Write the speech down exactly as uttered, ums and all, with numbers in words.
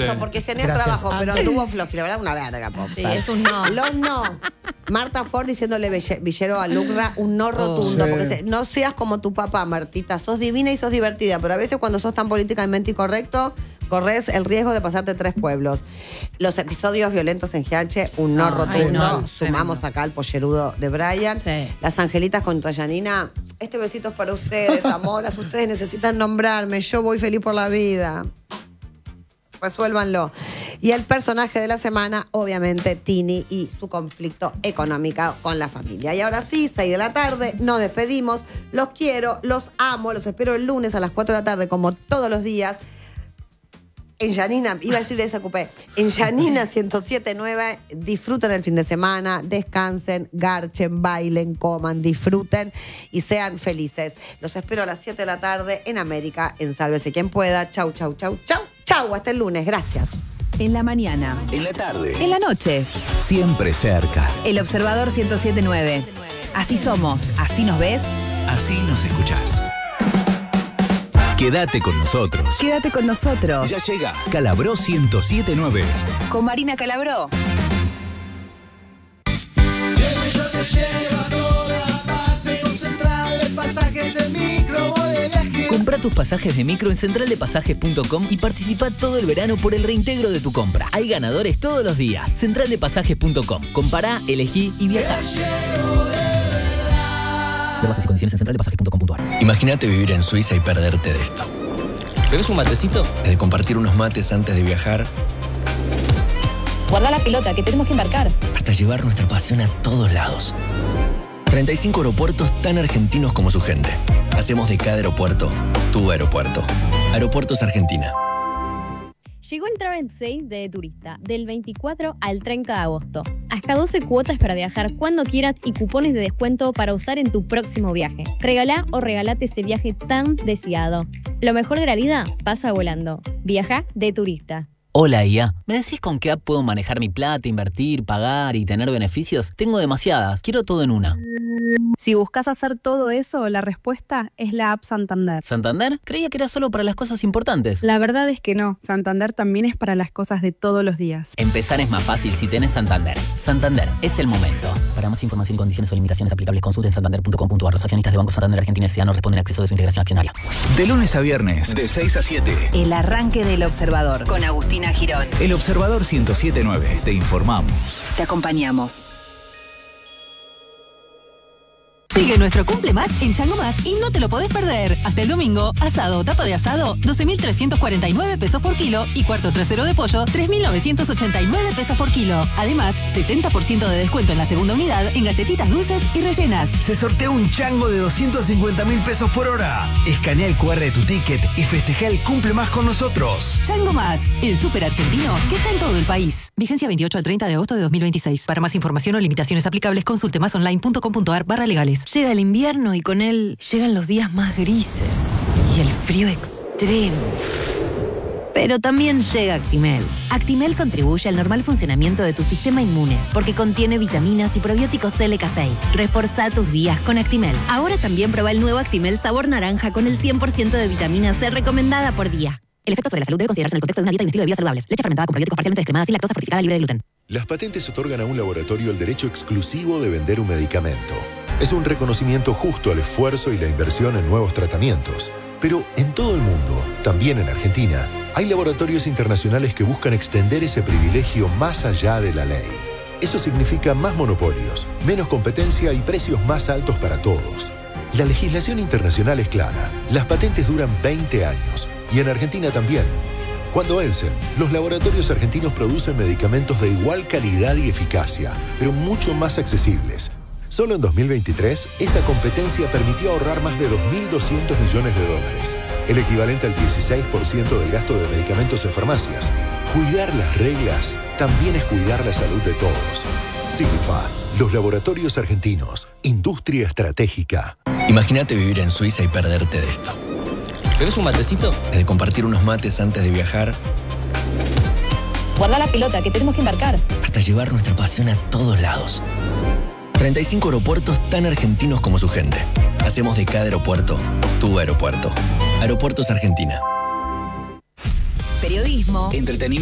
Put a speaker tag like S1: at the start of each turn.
S1: eso, porque genera
S2: Gracias.
S1: trabajo, pero anduvo flojo. La verdad, una verga, Popa.
S3: Sí, es un no.
S1: Los no. Marta Ford diciéndole Ville- Villero a Lucra un no rotundo.
S2: sí.
S1: Porque se- no seas como tu papá, Martita. Sos divina y sos divertida, pero a veces cuando sos tan políticamente incorrecto, corres el riesgo de pasarte tres pueblos. Los episodios violentos en G H, un no
S3: Ah,
S1: rotundo.
S3: ay, no,
S1: Sumamos
S3: tremendo.
S1: acá al pollerudo de Brian.
S3: Sí.
S1: Las angelitas contra Yanina. Este besito es para ustedes, amoras. Ustedes necesitan nombrarme. Yo voy feliz por la vida. Resuélvanlo. Y el personaje de la semana, obviamente, Tini y su conflicto económico con la familia. Y ahora sí, seis de la tarde, nos despedimos. Los quiero, los amo, los espero el lunes a las cuatro de la tarde, como todos los días. En Yanina, iba a decir esa cupé. En Yanina ciento siete punto nueve, disfruten el fin de semana, descansen, garchen, bailen, coman, disfruten y sean felices. Los espero a las siete de la tarde en América, en Sálvese Quien Pueda. Chau, chau, chau, chau, chau. Hasta el lunes. Gracias.
S4: En la mañana.
S5: En la tarde.
S4: En la noche.
S5: Siempre cerca.
S4: El Observador ciento siete punto nueve. Así somos, así nos ves.
S5: Así nos escuchás. Quédate con nosotros.
S4: Quédate con nosotros.
S5: Ya llega Calabró ciento siete punto nueve.
S4: Con Marina Calabró.
S6: Siempre yo te llevo a toda parte con Central de Pasajes en micro, voy de viaje.
S7: Compra tus pasajes de micro en central de pasajes punto com y participa todo el verano por el reintegro de tu compra. Hay ganadores todos los días. central de pasajes punto com. Compará, elegí y viajá. Ver bases y condiciones en central de pasajes punto com punto a r.
S8: Imagínate vivir en Suiza y perderte de esto.
S7: ¿Tenés un matecito?
S8: De compartir unos mates antes de viajar,
S4: Guarda la pelota, que tenemos que embarcar.
S8: hasta llevar nuestra pasión a todos lados. treinta y cinco aeropuertos tan argentinos como su gente. Hacemos de cada aeropuerto tu aeropuerto. Aeropuertos Argentina.
S9: Llegó el Travel Sale de Turista, del veinticuatro al treinta de agosto. Hasta doce cuotas para viajar cuando quieras y cupones de descuento para usar en tu próximo viaje. Regalá o regalate ese viaje tan deseado. Lo mejor de la vida pasa volando. Viaja de Turista.
S7: Hola, I A. ¿Me decís con qué app puedo manejar mi plata, invertir, pagar y tener beneficios? Tengo demasiadas. Quiero todo en una.
S10: Si buscas hacer todo eso, la respuesta es la app Santander.
S7: ¿Santander? Creía que era solo para las cosas importantes.
S10: La verdad es que no. Santander también es para las cosas de todos los días.
S7: Empezar es más fácil si tenés Santander. Santander, es el momento. Para más información y condiciones o limitaciones aplicables, consulten santander punto com punto a r. Los accionistas de Banco Santander Argentina S A no responden a acceso de su integración accionaria.
S5: De lunes a viernes, de seis a siete.
S4: El arranque del Observador. Con Agustina Girón.
S5: El Observador ciento siete punto nueve. Te informamos.
S4: Te acompañamos.
S11: Sigue nuestro Cumple Más en Chango Más y no te lo podés perder. Hasta el domingo, asado, tapa de asado, doce mil trescientos cuarenta y nueve pesos por kilo y cuarto trasero de pollo, tres mil novecientos ochenta y nueve pesos por kilo. Además, setenta por ciento de descuento en la segunda unidad en galletitas dulces y rellenas.
S12: Se sortea un chango de doscientos cincuenta mil pesos por hora. Escanea el cu erre de tu ticket y festeja el Cumple Más con nosotros.
S11: Chango Más, el súper argentino que está en todo el país. Vigencia veintiocho al treinta de agosto de dos mil veintiséis. Para más información o limitaciones aplicables, consulte másonline punto com punto a r barra legales.
S4: Llega el invierno y con él llegan los días más grises y el frío extremo. Pero también llega Actimel. Actimel contribuye al normal funcionamiento de tu sistema inmune porque contiene vitaminas y probióticos L K seis. Reforzá tus días con Actimel. Ahora también prueba el nuevo Actimel sabor naranja con el cien por ciento de vitamina C recomendada por día. El efecto sobre la salud debe considerarse en el contexto de una dieta y un estilo de vida saludables. Leche fermentada con probióticos parcialmente descremada sin lactosa, fortificada, libre de gluten.
S13: Las patentes otorgan a un laboratorio el derecho exclusivo de vender un medicamento. Es un reconocimiento justo al esfuerzo y la inversión en nuevos tratamientos. Pero en todo el mundo, también en Argentina, hay laboratorios internacionales que buscan extender ese privilegio más allá de la ley. Eso significa más monopolios, menos competencia y precios más altos para todos. La legislación internacional es clara. Las patentes duran veinte años y en Argentina también. Cuando vencen, los laboratorios argentinos producen medicamentos de igual calidad y eficacia, pero mucho más accesibles. Solo en dos mil veintitrés, esa competencia permitió ahorrar más de dos mil doscientos millones de dólares, el equivalente al dieciséis por ciento del gasto de medicamentos en farmacias. Cuidar las reglas también es cuidar la salud de todos. Signifa, los laboratorios argentinos, industria estratégica.
S8: Imagínate vivir en Suiza y perderte de esto.
S7: ¿Tenés un matecito?
S8: De compartir unos mates antes de viajar,
S4: Guarda la pelota, que tenemos que embarcar.
S8: hasta llevar nuestra pasión a todos lados. treinta y cinco aeropuertos tan argentinos como su gente. Hacemos de cada aeropuerto tu aeropuerto. Aeropuertos Argentina.
S4: Periodismo.
S5: Entretenimiento.